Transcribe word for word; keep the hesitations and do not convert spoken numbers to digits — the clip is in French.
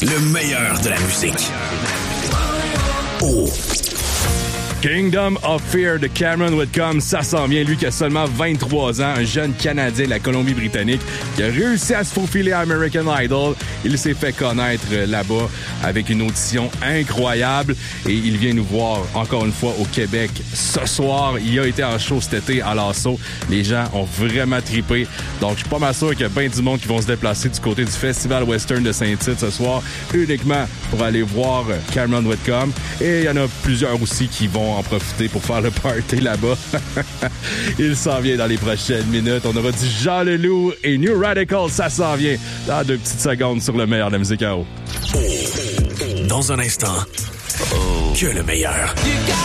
Le meilleur de la musique. Oh. Kingdom of Fear de Cameron Whitcomb, ça s'en vient. Lui qui a seulement vingt-trois ans, un jeune Canadien de la Colombie-Britannique qui a réussi à se faufiler à American Idol. Il s'est fait connaître là-bas avec une audition incroyable et il vient nous voir encore une fois au Québec ce soir. Il a été en show cet été à l'Assaut. Les gens ont vraiment trippé. Donc, je suis pas mal sûr qu'il y a bien du monde qui vont se déplacer du côté du Festival Western de Saint-Tite ce soir uniquement pour aller voir Cameron Whitcomb. Et il y en a plusieurs aussi qui vont en profiter pour faire le party là-bas. Il s'en vient dans les prochaines minutes. On aura du Jean Leloup et New Radical. Ça s'en vient dans deux petites secondes sur le meilleur de la musique à eau. Dans un instant, oh. que le meilleur.